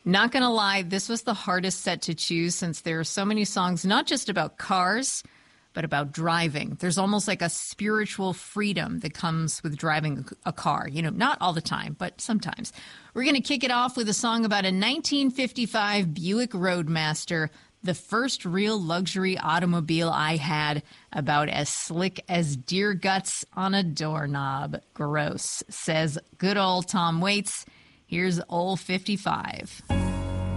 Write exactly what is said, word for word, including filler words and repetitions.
Not going to lie, this was the hardest set to choose since there are so many songs, not just about cars, but about driving. There's almost like a spiritual freedom that comes with driving a car. You know, not all the time, but sometimes. We're going to kick it off with a song about a nineteen fifty-five Buick Roadmaster, the first real luxury automobile I had, about as slick as deer guts on a doorknob. Gross, says good old Tom Waits. Here's Old fifty-five.